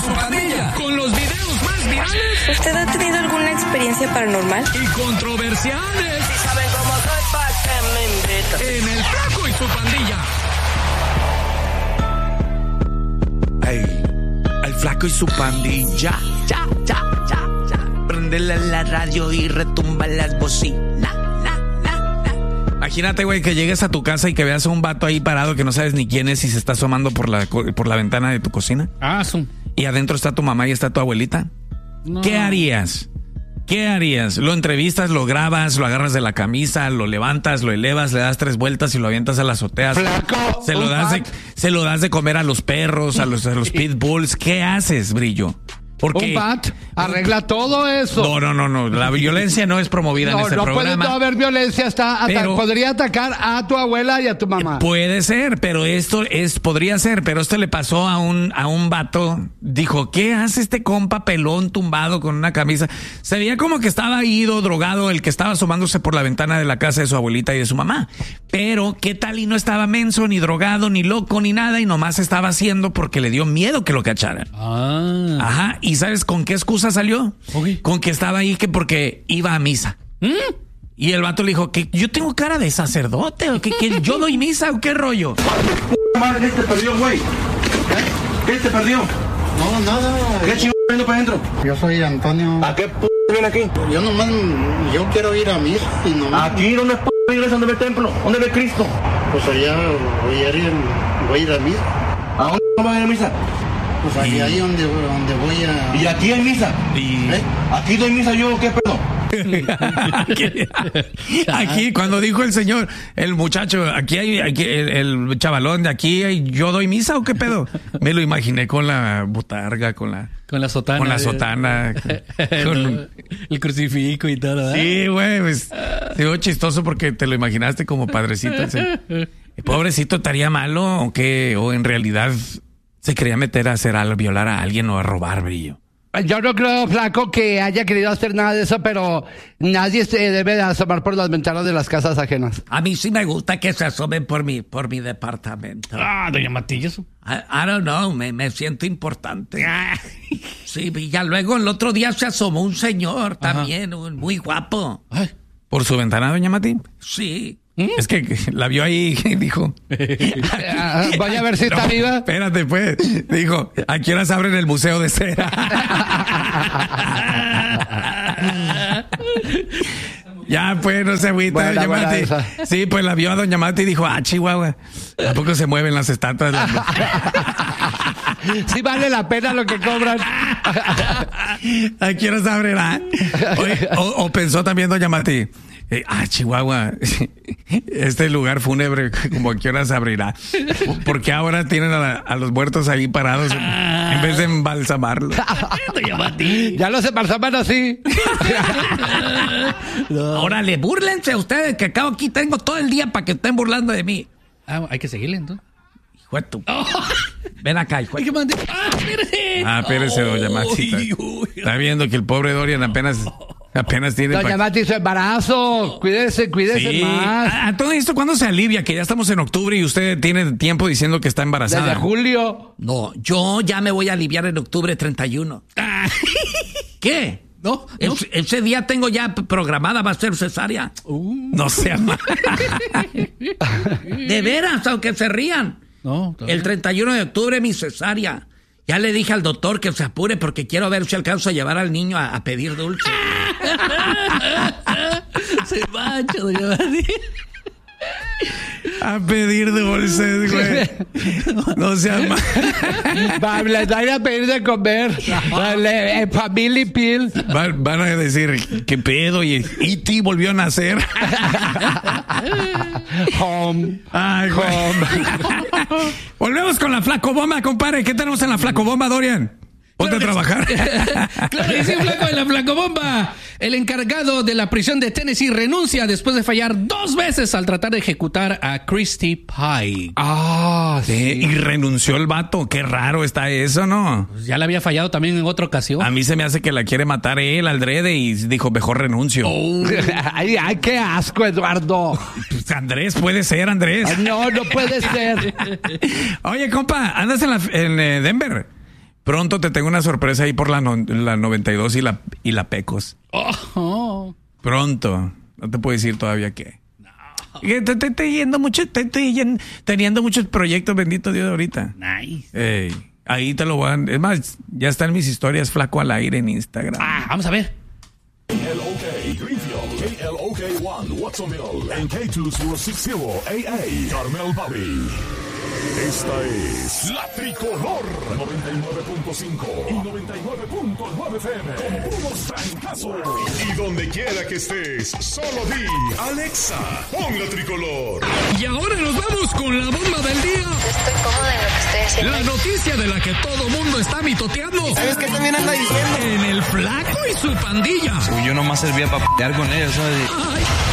su pandilla, con los videos más virales. ¿Usted ha tenido alguna experiencia paranormal? Y controversiales. Si saben cómo soy, ¿pa' qué me invitan? En El Flaco y su pandilla. Ey, El Flaco y su pandilla. Ya. Prendele la radio y retumba las bocinas. Imagínate, güey, que llegues a tu casa y que veas a un vato ahí parado que no sabes ni quién es y se está asomando por la ventana de tu cocina. Y adentro está tu mamá y está tu abuelita. No. ¿Qué harías? ¿Lo entrevistas, lo grabas, lo agarras de la camisa, lo levantas, lo elevas, le das 3 vueltas y lo avientas a la azotea? Flaco, se lo das de comer a los perros, a los pitbulls. ¿Qué haces, Brillo? Porque un bat arregla todo eso. No. La violencia no es promovida en este programa. No haber violencia. Podría atacar a tu abuela y a tu mamá. Puede ser, pero podría ser, pero esto le pasó a un vato. Dijo, ¿qué hace este compa pelón tumbado con una camisa? Se veía como que estaba ido, drogado, el que estaba asomándose por la ventana de la casa de su abuelita y de su mamá. Pero, ¿qué tal? Y no estaba menso, ni drogado, ni loco, ni nada, y nomás estaba haciendo porque le dio miedo que lo cacharan. Ajá. ¿Y sabes con qué excusa salió? Okay. Con que estaba ahí que porque iba a misa. Y el vato le dijo, ¿que yo tengo cara de sacerdote? ¿O que yo doy misa o qué rollo? Madre, ¿qué te perdió, güey? ¿Qué te perdió? No, nada. ¿Qué chingo viendo para adentro? Yo soy Antonio. ¿A qué viene aquí? Yo quiero ir a misa y nomás. ¿Aquí dónde es iglesia? ¿Dónde ve el templo? ¿Dónde ve Cristo? Pues allá voy a ir a misa. ¿A dónde vas a ir a misa? Pues ahí donde voy a... ¿Y aquí hay misa? ¿Aquí doy misa yo o qué pedo? Aquí, cuando dijo el señor, el muchacho, aquí el chavalón de aquí, ¿yo doy misa o qué pedo? Me lo imaginé con la botarga, con la sotana. Con la sotana. Con el crucifijo y todo, ¿verdad? Sí, güey, pues, digo chistoso porque te lo imaginaste como padrecito. ¿Sí? Pobrecito, ¿estaría malo o qué? O en realidad se quería meter a hacer algo, violar a alguien o a robar, Brillo. Yo no creo, Flaco, que haya querido hacer nada de eso, pero nadie se debe de asomar por las ventanas de las casas ajenas. A mí sí me gusta que se asomen por mi departamento. Doña Matillas. I don't know, me siento importante. Sí, y ya luego el otro día se asomó un señor también, muy guapo. Ay. ¿Por su ventana, doña Mati? Sí. Es que la vio ahí y dijo... Voy a ver si está viva. Espérate, pues. Dijo, ¿a qué horas abren el museo de cera? Ya, pues, no se agüita, doña Mati. Sí, pues la vio a doña Mati y dijo, Chihuahua, ¿a poco se mueven las estatuas? Sí vale la pena lo que cobran. ¿A qué horas abren? O pensó también doña Mati, Chihuahua, este lugar fúnebre, como a qué horas abrirá. Porque ahora tienen a los muertos ahí parados en vez de embalsamarlos. Ya los embalsaman así. Órale, búrlense ustedes, que acabo aquí tengo todo el día para que estén burlando de mí. Hay que seguirle entonces. Hijo de tu... Ven acá, hijo. Espérese. Espérese, doña Maxita. Está viendo que el pobre Dorian apenas tiene... Doña Mati, su embarazo. Cuídese más. A todo esto, ¿cuándo se alivia? Que ya estamos en octubre y usted tiene tiempo diciendo que está embarazada. Desde julio. No, yo ya me voy a aliviar en octubre 31. ¿Qué? No. Ese día tengo ya programada, va a ser cesárea. No sea mal. De veras, aunque se rían. No. El 31 de octubre mi cesárea. Ya le dije al doctor que se apure porque quiero ver si alcanzo a llevar al niño a pedir dulce. Se mancha, doña Mati. A pedir dulces, güey. No seas mal. Les voy a pedir de comer. Family Pill. Van a decir, ¿qué pedo? Y E.T. volvió a nacer. Home. Ay, home. Volvemos con la flacobomba, compadre. ¿Qué tenemos en la flacobomba, Dorian? Ponte a trabajar. Claro que sí, Flaco, de la flacobomba. El encargado de la prisión de Tennessee renuncia después de fallar 2 veces al tratar de ejecutar a Christy Pike. Sí. Y renunció el vato. Qué raro está eso, ¿no? Pues ya le había fallado también en otra ocasión. A mí se me hace que la quiere matar él al drede y dijo, mejor renuncio. Ay, qué asco, Eduardo. Pues Andrés, puede ser, Andrés. No puede ser. Oye, compa, andas en Denver. Pronto te tengo una sorpresa ahí por la 92 y la Pecos. Pronto. No te puedo decir todavía qué. Estoy teniendo muchos proyectos, bendito Dios, ahorita. Nice. Ahí te lo van. Es más, ya están mis historias Flaco al aire en Instagram. Vamos a ver. KLOK Greenfield, KLOK 1 Watsonville, en K2060 AA, Carmel Valley. Esta es La Tricolor 99.5 y 99.9 FM. Con puros francazos. Y donde quiera que estés, solo di Alexa, pon La Tricolor. Y ahora nos vamos con la bomba del día. Estoy cómoda en lo que estoy haciendo. La noticia de la que todo mundo está mitoteando. ¿Sabes qué también anda diciendo? En el Flaco y su pandilla. Yo nomás servía para pelear con ellos, ¿sabes? Ay,